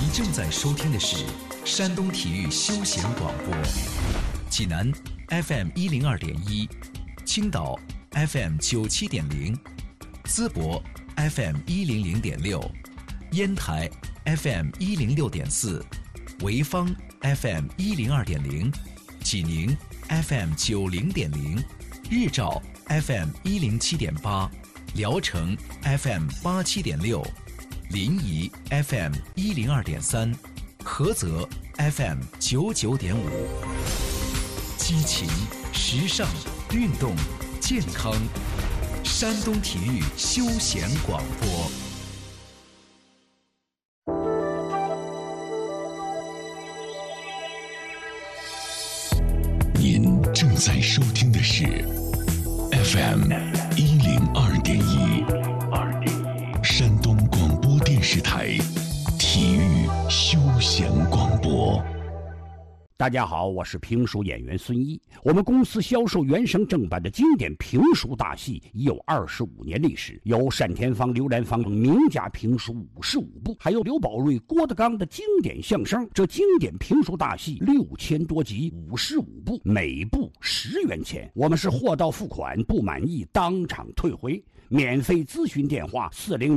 正在收听的是山东体育休闲广播，济南 FM102.1，青岛 FM97.0，淄博 FM100.6，烟台 FM106.4，潍坊 FM102.0，济宁 FM90.0，日照 FM107.8，聊城 FM87.6，临沂 FM102.3，菏泽 FM99.5，激情、时尚、运动、健康，山东体育休闲广播。 您正在收听的是 FM102.1，山东广播电视台体育休闲广播。 大家好，我是评书演员孙一。我们公司销售原声正版的经典评书大戏已有25年历史，有单田芳、刘兰芳名家评书55部，还有刘宝瑞、郭德纲的经典相声。这经典评书大戏6000多集，55部，每部10元钱。我们是货到付款，不满意当场退回。免费咨询电话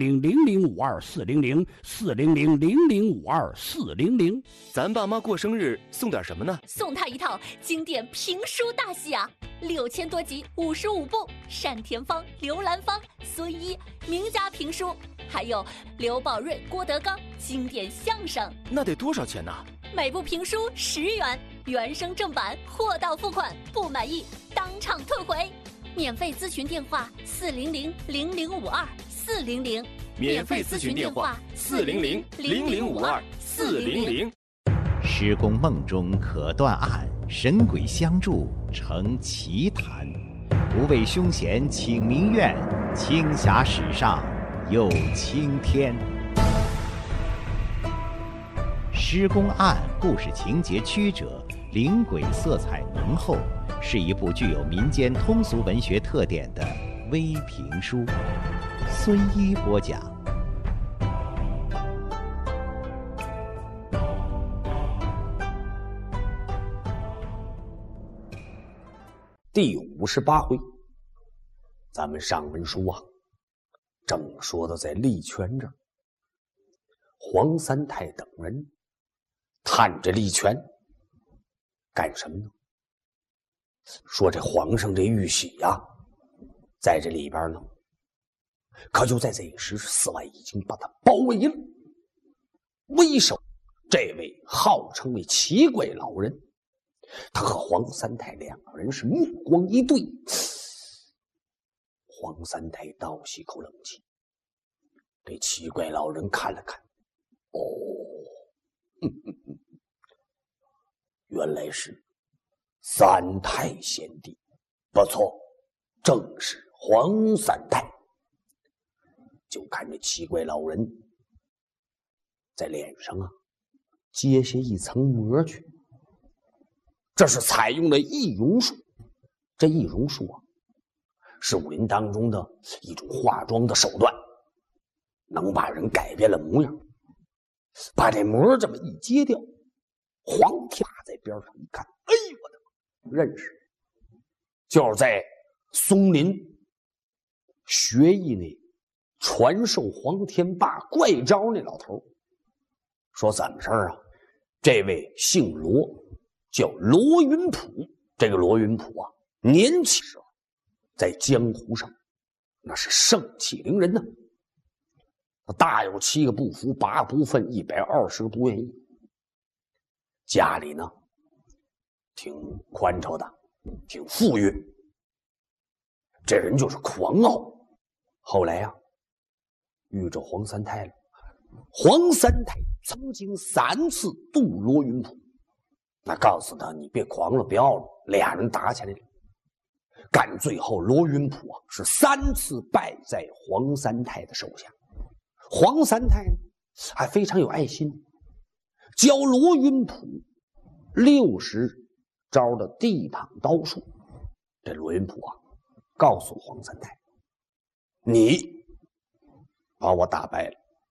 400-0052-400，400-0052-400。 咱爸妈过生日送点什么呢？ 送他一套经典评书大戏啊，6000多集，55部，单田芳、刘兰芳、孙一名家评书，还有刘宝瑞、郭德纲经典相声。 那得多少钱呢？ 每部评书10元，原声正版，货到付款，不满意当场退回。免费咨询电话400-0052-400， 免费咨询电话400-0052-400。 施工梦中可断案，神鬼相助成奇谈。不畏凶险请民怨，青霞史上有青天。施工案故事情节曲折，灵诡色彩浓厚，是一部具有民间通俗文学特点的微评书。孙一播讲。 第58回，咱们上文书啊，正说到在利泉这儿，黄三太等人探着利泉干什么呢？说这皇上这玉玺呀，在这里边呢，可就在这一时，4外已经把他包围了。为首这位号称为奇怪老人，他和黄三太2个人是目光一对。黄三太倒吸口冷气，这奇怪老人看了看，原来是三太贤弟，不错，正是黄三太。就看这奇怪老人在脸上啊揭下一层膜去，这是采用了易容术。这易容术啊，是武林当中的一种化妆的手段，能把人改变了模样。把这膜这么一揭掉，黄天在边上一看，哎呦我的妈，认识，就是在松林学艺那传授黄天霸怪招那老头。说怎么事儿啊？这位姓罗，叫罗云普。这个罗云普啊，年轻时候在江湖上那是盛气凌人呢。他大有7个不服，8个不忿，120个不愿意。家里呢挺宽敞的，挺富裕。这人就是狂傲。后来啊遇着黄三太了。黄三太曾经3次渡罗云普，那告诉他你别狂了，不要了。俩人打起来了，干最后罗云普啊是3次败在黄三太的手下。黄三太呢还非常有爱心，教罗云普60招的地躺刀术。这罗云普啊告诉黄三太，你把我打败了，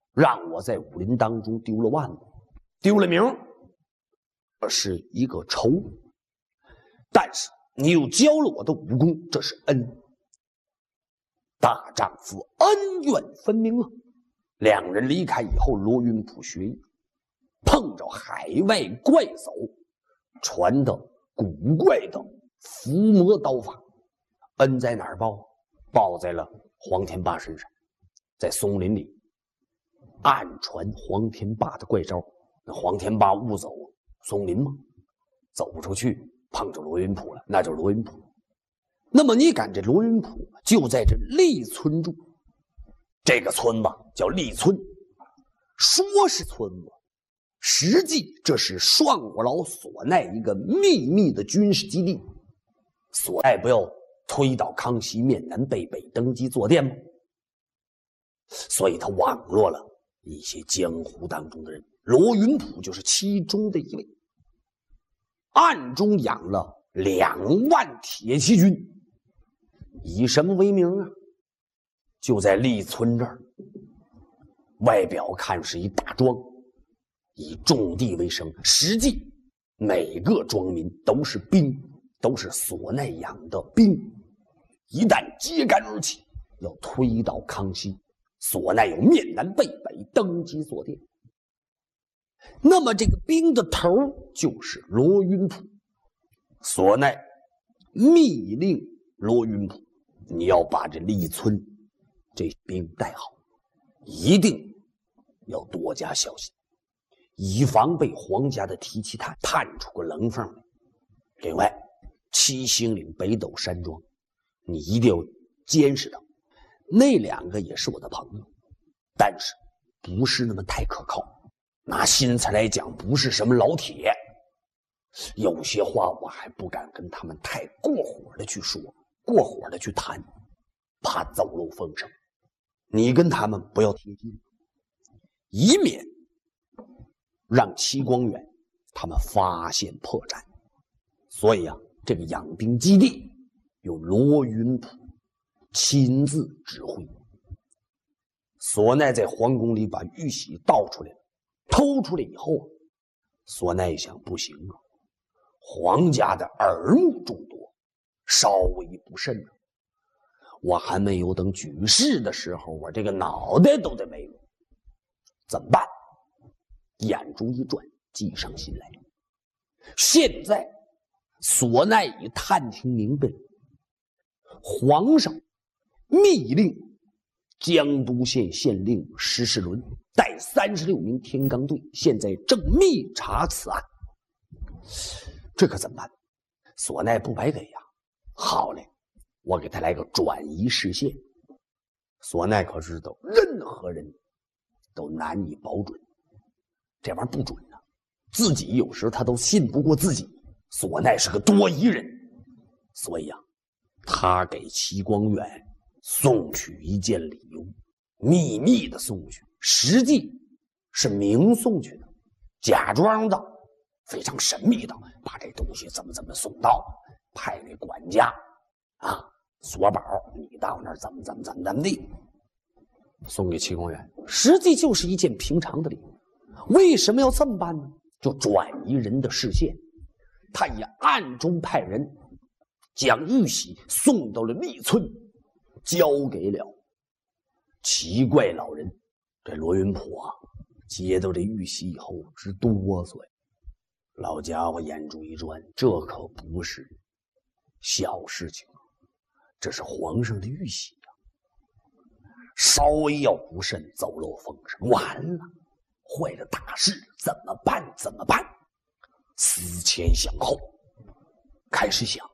让我在武林当中丢了腕子，丢了名，这是一个仇。但是你又教了我的武功，这是恩。大丈夫恩怨分明啊！两人离开以后，罗云普学艺，碰着海外怪叟传的古怪的伏魔刀法，恩在哪儿报？报在了黄天霸身上，在松林里暗传黄天霸的怪招。那黄天霸误走松林吗？走出去碰着罗云普了，那就是罗云普。那么你赶这罗云普就在这利村住，这个村子叫利村，说是村子，实际这是双国老索奈一个秘密的军事基地。索奈不要推倒康熙，面南背北登基坐殿吗？所以他网罗了一些江湖当中的人，罗云普就是其中的一位，暗中养了2万铁骑军，以什么为名啊？就在利村这儿，外表看是一大庄，以种地为生，实际每个庄民都是兵，都是索奈养的兵。一旦揭竿而起，要推倒康熙，索奈有面南背北登基坐殿。那么这个兵的头就是罗云普。索奈密令罗云普，你要把这利村这兵带好，一定要多加小心，以防被皇家的提气探探出个棱缝来。另外，七星岭北斗山庄你一定要监视他，那2个也是我的朋友，但是不是那么太可靠，拿心思来讲不是什么老铁，有些话我还不敢跟他们太过火的去说，过火的去谈，怕走漏风声。你跟他们不要贴近，以免让戚光远他们发现破绽。所以啊，这个养兵基地由罗云普亲自指挥。索奈在皇宫里把玉玺盗出来了，偷出来以后，索奈想不行啊，皇家的耳目众多，稍微不慎啊，我还没有等举事的时候，我这个脑袋都得没了，怎么办？眼珠一转，计上心来。现在索奈已探听明白了，皇上密令江都县县令石世伦带36名天罡队，现在正密查此案。这可怎么办？索奈不白给呀！好嘞，我给他来个转移视线。索奈可知道，任何人都难以保准，这玩意儿不准呢。自己有时他都信不过自己。索奈是个多疑人，所以啊，他给戚光远送去一件礼物，秘密的送去，实际是明送去的，假装的非常神秘的把这东西怎么送到，派那管家啊，索宝，你到那儿怎么地送给戚光远，实际就是一件平常的礼物。为什么要这么办呢？就转移人的视线。他也暗中派人将玉玺送到了利村，交给了奇怪老人。这罗云普啊，接到这玉玺以后直哆嗦呀，老家伙眼珠一转，这可不是小事情啊，这是皇上的玉玺啊，稍微要不慎走漏风声，完了，坏了大事，怎么办？思前想后，开始想，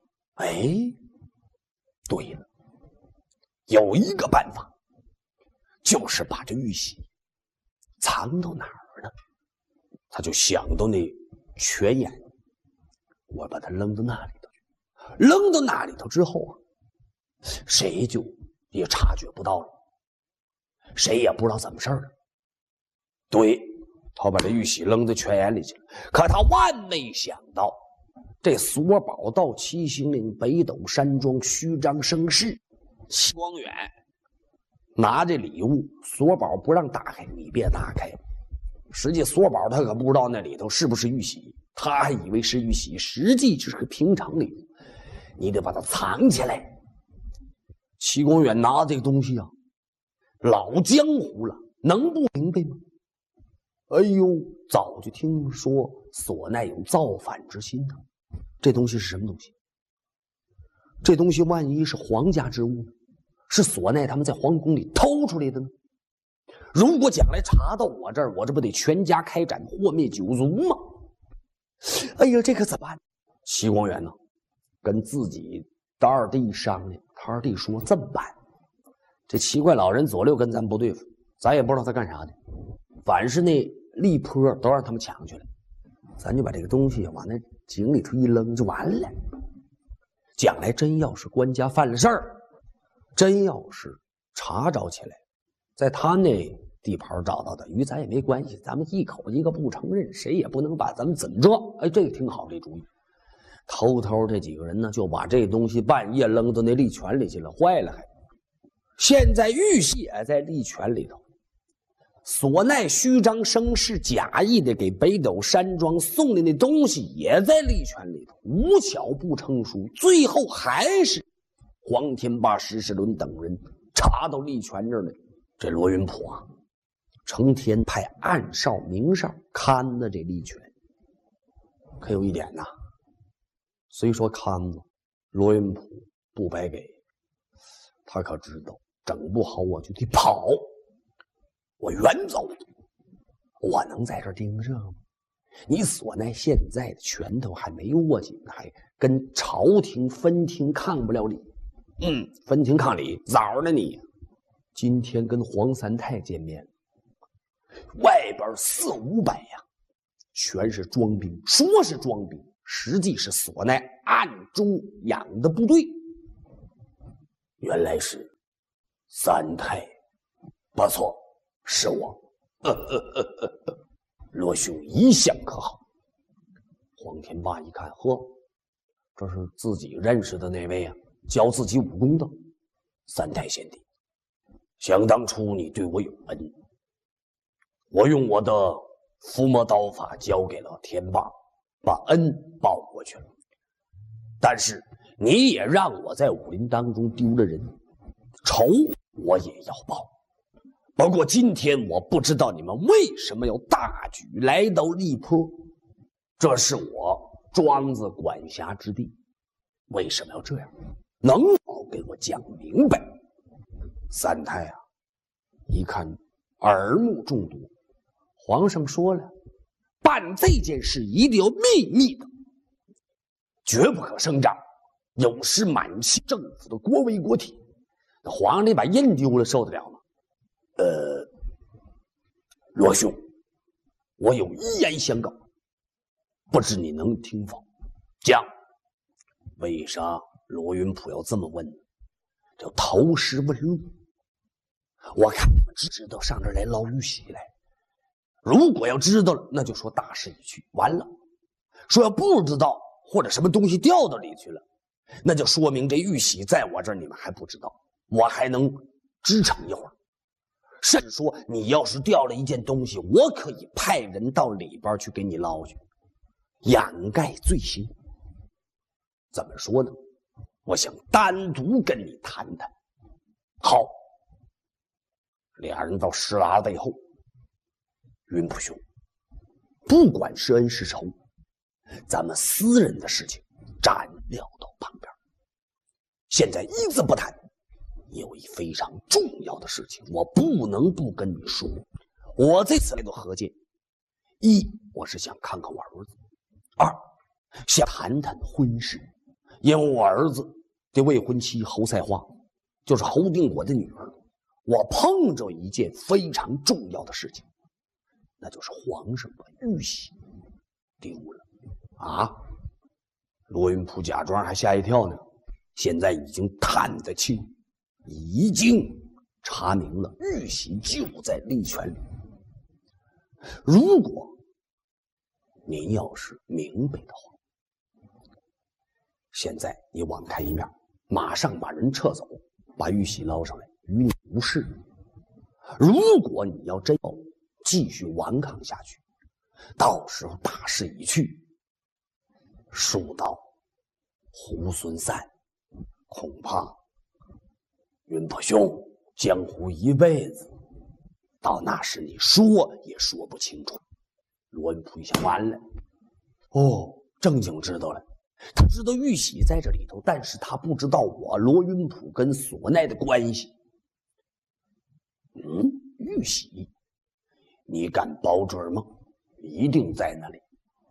对了，有一个办法，就是把这玉玺藏到哪儿呢？他就想到那泉眼，我把它扔到那里头去。扔到那里头之后啊，谁就也察觉不到了，谁也不知道怎么事了。对，他把这玉玺扔到泉眼里去了，可他万没想到，这索宝到七星岭北斗山庄虚张声势，戚光远拿这礼物锁宝不让打开，你别打开。实际锁宝他可不知道那里头是不是玉玺，他还以为是玉玺，实际只是个平常礼物，你得把它藏起来。齐光远拿这个东西啊，老江湖了，能不明白吗？哎呦，早就听说索奈有造反之心呢。这东西是什么东西？这东西万一是皇家之物呢？是索奈他们在皇宫里偷出来的呢？如果将来查到我这儿，我这不得全家开斩，祸灭九族吗？哎呀，这可怎么办？齐光远呢，跟自己的二弟商量，他二弟说这么办，这奇怪老人左右跟咱不对付，咱也不知道他干啥的，凡是那立坡都让他们抢去了，咱就把这个东西往那井里头一扔就完了。将来真要是官家犯了事儿，真要是查着起来，在他那地盘找到的，与咱也没关系，咱们一口一个不承认，谁也不能把咱们怎么着。哎，这个挺好，这主意。偷偷这几个人呢，就把这东西半夜扔到那利泉里去了，坏了还。现在玉玺也在利泉里头，索奈虚张声势，假意的给北斗山庄送的那东西也在利泉里头，无巧不成书，最后还是黄天霸、石世伦等人查到利泉这儿来。这罗云甫啊，成天派暗哨明哨看着这利泉。可有一点呐，虽说看着罗云甫不白给，他可知道整不好我就得跑，我远走，我能在这儿盯着吗？你索奈现在的拳头还没握紧，还跟朝廷分庭抗不了理。分庭抗礼早呢你。今天跟黄三太见面，外边400-500呀，全是装兵，说是装兵，实际是索奈暗中养的部队。原来是三太，不错，是我。罗兄一向可好？黄天霸一看，呵，这是自己认识的那位啊，教自己武功的三太贤弟。想当初你对我有恩，我用我的伏魔刀法交给了天霸，把恩报过去了。但是你也让我在武林当中丢了人，仇我也要报。不过今天我不知道你们为什么要大举来到利坡，这是我庄子管辖之地，为什么要这样？能否给我讲明白？三太啊，一看耳目众多，皇上说了，办这件事一定要秘密的，绝不可声张，有失满清政府的国威国体。那皇上得把印丢了，受得了吗？罗兄，我有一言相告，不知你能听否？讲。为啥罗云甫要这么问呢？叫投石问路。我看你们只知道上这儿来捞玉玺来，如果要知道了，那就说大势已去，完了；说要不知道，或者什么东西掉到里去了，那就说明这玉玺在我这儿你们还不知道，我还能支撑一会儿。甚至说你要是掉了一件东西，我可以派人到里边去给你捞去，掩盖罪行。怎么说呢？我想单独跟你谈谈。好。俩人到石栏背后，云甫兄，不管是恩是仇，咱们私人的事情暂撂到旁边。现在一字不谈，有一非常重要的事情，我不能不跟你说。我这次来到河间，一，我是想看看我儿子；二，想谈谈婚事，因为我儿子的未婚妻侯赛花，就是侯定国的女儿。我碰着一件非常重要的事情，那就是皇上把玉玺丢了啊！罗云甫假装还吓一跳呢，现在已经探得清，已经查明了玉玺就在利泉里。如果您要是明白的话，现在你网开一面，马上把人撤走，把玉玺捞上来， 与你无事。如果你要真要继续顽抗下去，到时候大势已去，树倒猢狲散，恐怕云婆兄江湖一辈子，到那时你说也说不清楚。罗云普一想，完了，正经知道了，他知道玉玺在这里头，但是他不知道我罗云普跟索奈的关系。玉玺，你敢保准吗？一定在那里。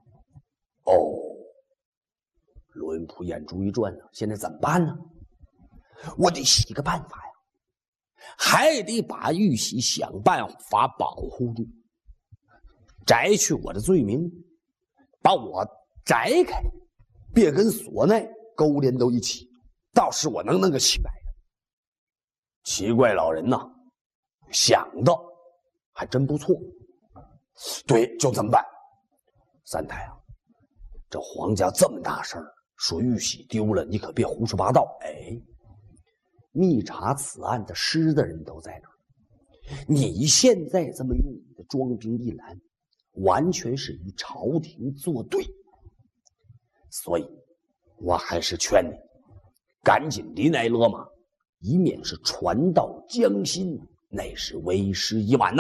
罗云普眼珠一转呢，现在怎么办呢？我得想个办法呀，还得把玉玺想办法保护住，摘去我的罪名，把我摘开，别跟索奈勾连到一起，倒是我能弄个起来。奇怪老人呐，想的还真不错。对，就这么办。三太啊，这皇家这么大事儿，说玉玺丢了，你可别胡说八道。密查此案的师的人都在那儿，你现在这么用你的装兵一拦，完全是与朝廷作对。所以我还是劝你赶紧离来勒马，以免是传到江心，那是为时已晚呐。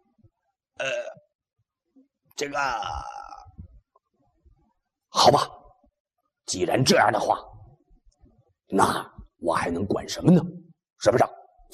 这个好吧，既然这样的话，那我还能管什么呢？是不是？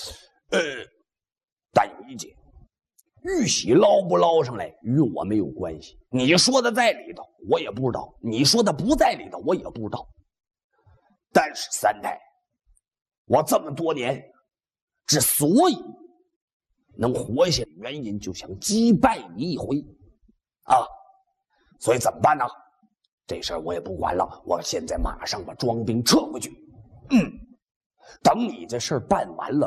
但有一点，玉玺捞不捞上来与我没有关系。你说的在里头，我也不知道；你说的不在里头，我也不知道。但是三代，我这么多年之所以能活下来，原因就想击败你一回啊！所以怎么办呢？这事儿我也不管了，我现在马上把装兵撤回去。等你这事儿办完了，